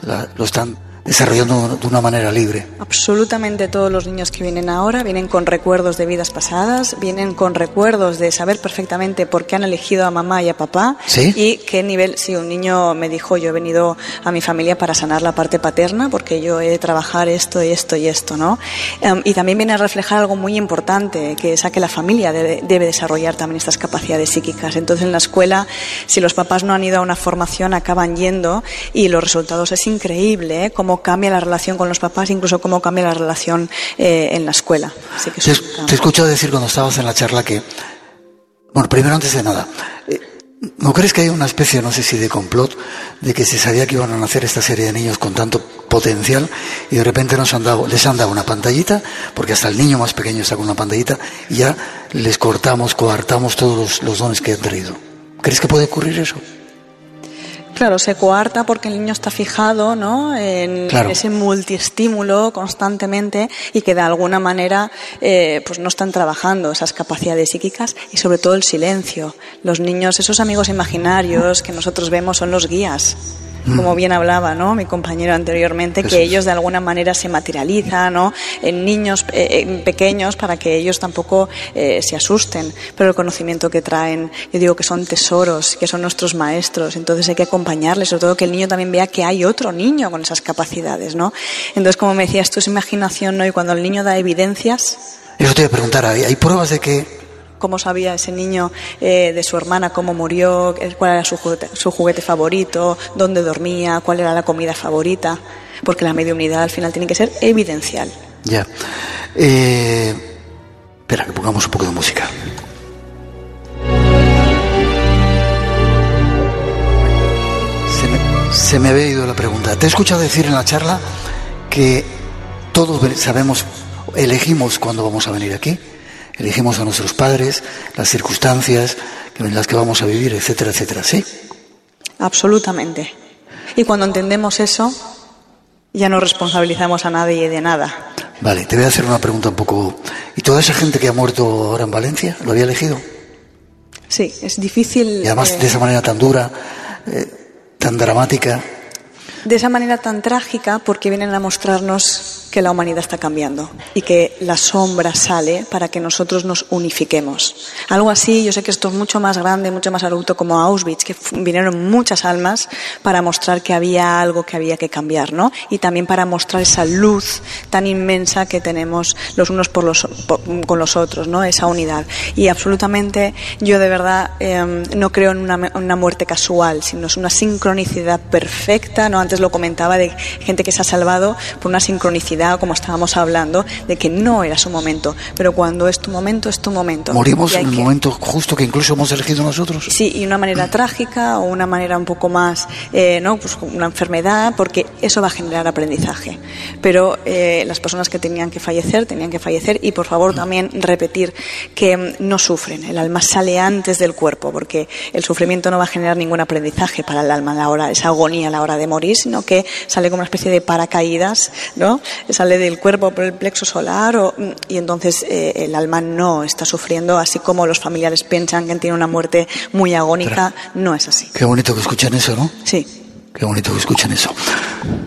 lo están desarrollando de una manera libre. Absolutamente todos los niños que vienen ahora vienen con recuerdos de vidas pasadas, vienen con recuerdos de saber perfectamente por qué han elegido a mamá y a papá. ¿Sí? Y qué nivel. Sí, un niño me dijo, yo he venido a mi familia para sanar la parte paterna porque yo he de trabajar esto y esto y esto, ¿no? Y también viene a reflejar algo muy importante, que es a que la familia debe desarrollar también estas capacidades psíquicas. Entonces en la escuela, si los papás no han ido a una formación, acaban yendo y los resultados es increíble, ¿eh? Cómo cambia la relación con los papás, incluso cómo cambia la relación en la escuela. Así que te he escuchado decir cuando estabas en la charla que, bueno, primero antes de nada, ¿no crees que hay una especie, no sé si de complot, de que se sabía que iban a nacer esta serie de niños con tanto potencial y de repente les han dado una pantallita, porque hasta el niño más pequeño está con una pantallita, y ya les coartamos todos los dones que han traído? ¿Crees que puede ocurrir eso? Claro, se coarta porque el niño está fijado, ¿no?, en ese multiestímulo constantemente y que de alguna manera pues no están trabajando esas capacidades psíquicas y sobre todo el silencio. Los niños, esos amigos imaginarios que nosotros vemos son los guías. Como bien hablaba, ¿no?, mi compañero anteriormente, que ellos de alguna manera se materializan, ¿no?, en niños pequeños para que ellos tampoco se asusten. Pero el conocimiento que traen, yo digo que son tesoros, que son nuestros maestros. Entonces hay que acompañarles, sobre todo que el niño también vea que hay otro niño con esas capacidades, ¿no? Entonces, como me decías, esto es imaginación, ¿no? Y cuando el niño da evidencias... Eso te voy a preguntar, ¿hay pruebas de que...? Cómo sabía ese niño de su hermana, cómo murió, cuál era su juguete favorito, dónde dormía, cuál era la comida favorita, porque la mediunidad al final tiene que ser evidencial. Ya. Espera, que pongamos un poco de música. Se me había ido la pregunta. Te he escuchado decir en la charla que todos sabemos, elegimos cuándo vamos a venir aquí. Elegimos a nuestros padres, las circunstancias en las que vamos a vivir, etcétera, etcétera, ¿sí? Absolutamente. Y cuando entendemos eso, ya no responsabilizamos a nadie de nada. Vale, te voy a hacer una pregunta un poco... ¿Y toda esa gente que ha muerto ahora en Valencia, lo había elegido? Sí, es difícil... Y además de esa manera tan dura, tan dramática... De esa manera tan trágica, porque vienen a mostrarnos que la humanidad está cambiando y que la sombra sale para que nosotros nos unifiquemos. Algo así, yo sé que esto es mucho más grande, mucho más abrupto, como Auschwitz, que vinieron muchas almas para mostrar que había algo que había que cambiar, ¿no? Y también para mostrar esa luz tan inmensa que tenemos los unos con los otros, ¿no? Esa unidad. Y absolutamente, yo de verdad no creo en una muerte casual, sino es una sincronicidad perfecta, ¿no? Antes lo comentaba de gente que se ha salvado por una sincronicidad, como estábamos hablando, de que no era su momento, pero cuando es tu momento, es tu momento. Morimos en el momento justo que incluso hemos elegido nosotros. Sí, y una manera trágica o una manera un poco más, ¿no?, pues una enfermedad, porque eso va a generar aprendizaje. Pero las personas que tenían que fallecer, y por favor también repetir que no sufren, el alma sale antes del cuerpo, porque el sufrimiento no va a generar ningún aprendizaje para el alma a la hora, esa agonía a la hora de morir, sino que sale como una especie de paracaídas, ¿no? Sale del cuerpo por el plexo solar y entonces el alma no está sufriendo, así como los familiares piensan que tiene una muerte muy agónica. Pero no es así. Qué bonito que escuchen eso, ¿no? Sí. Qué bonito que escuchen eso.